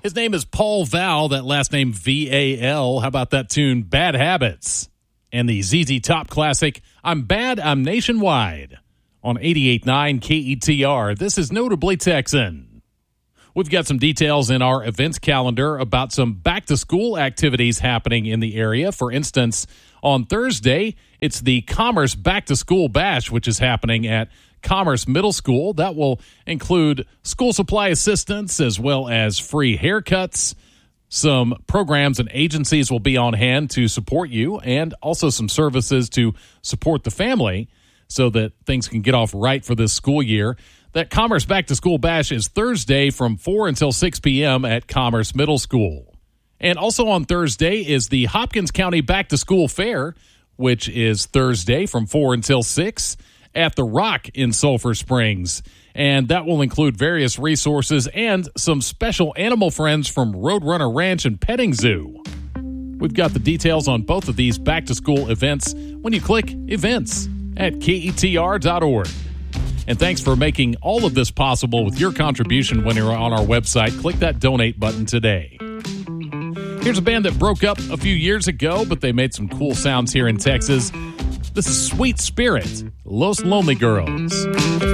His name is Paul Val, that last name V-A-L. How about that tune, Bad Habits? And the ZZ Top classic, I'm Bad, I'm Nationwide. On 88.9 KETR, this is Notably Texan. We've got some details in our events calendar about some back-to-school activities happening in the area. For instance, on Thursday, it's the Commerce Back-to-School Bash, which is happening at Commerce Middle School. That will include school supply assistance as well as free haircuts. Some programs and agencies will be on hand to support you, and also some services to support the family so that things can get off right for this school year. That Commerce Back to School Bash is Thursday from 4 until 6 p.m. at Commerce Middle School. And also on Thursday is the Hopkins County Back to School Fair, which is Thursday from 4 until 6 at the Rock in Sulphur Springs. And that will include various resources and some special animal friends from Roadrunner Ranch and Petting Zoo. We've got the details on both of these back-to-school events when you click Events at KETR.org. And thanks for making all of this possible with your contribution when you're on our website. Click that donate button today. Here's a band that broke up a few years ago, but they made some cool sounds here in Texas. This is Sweet Spirit, Los Lonely Girls.